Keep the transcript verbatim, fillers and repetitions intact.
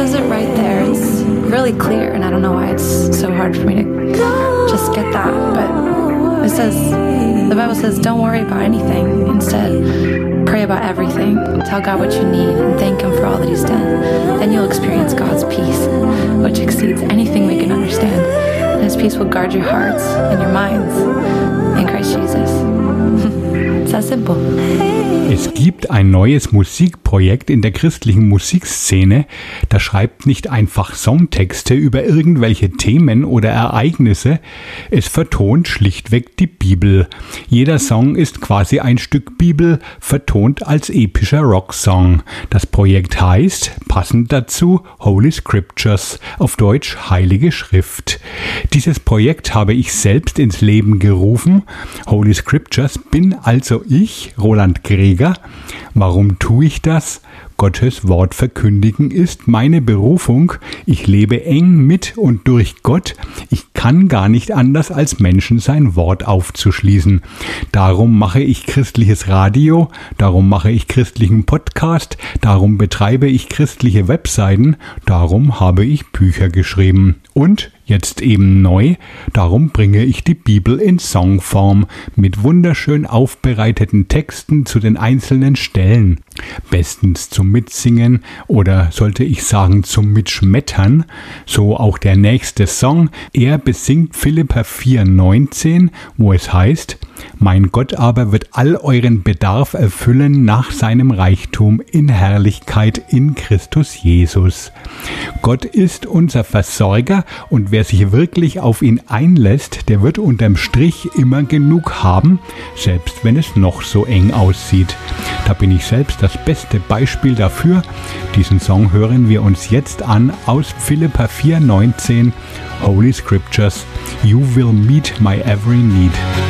says it right there. It's really clear, and I don't know why it's so hard for me to just get that. But it says, the Bible says, don't worry about anything. Instead, pray about everything. Tell God what you need and thank Him for all that He's done. Then you'll experience God's peace, which exceeds anything we can understand. And His peace will guard your hearts and your minds in Christ Jesus. It's that simple. Es gibt ein neues Musikprojekt in der christlichen Musikszene. Das schreibt nicht einfach Songtexte über irgendwelche Themen oder Ereignisse. Es vertont schlichtweg die Bibel. Jeder Song ist quasi ein Stück Bibel, vertont als epischer Rocksong. Das Projekt heißt, passend dazu, Holy Scriptures, auf Deutsch Heilige Schrift. Dieses Projekt habe ich selbst ins Leben gerufen. Holy Scriptures bin also ich, Roland Greger. Warum tue ich das? Gottes Wort verkündigen ist meine Berufung. Ich lebe eng mit und durch Gott. Ich kann gar nicht anders, als Menschen sein Wort aufzuschließen. Darum mache ich christliches Radio, darum mache ich christlichen Podcast, darum betreibe ich christliche Webseiten, darum habe ich Bücher geschrieben. Und jetzt eben neu, darum bringe ich die Bibel in Songform mit wunderschön aufbereiteten Texten zu den einzelnen Stellen. Bestens zum Mitsingen oder sollte ich sagen zum Mitschmettern. So auch der nächste Song. Er besingt Philipper vier neunzehn, wo es heißt: Mein Gott aber wird all euren Bedarf erfüllen nach seinem Reichtum in Herrlichkeit in Christus Jesus. Gott ist unser Versorger und wer sich wirklich auf ihn einlässt, der wird unterm Strich immer genug haben, selbst wenn es noch so eng aussieht. Da bin ich selbst das beste Beispiel dafür. Diesen Song hören wir uns jetzt an aus Philipper vier neunzehn, Holy Scriptures, You will meet my every need.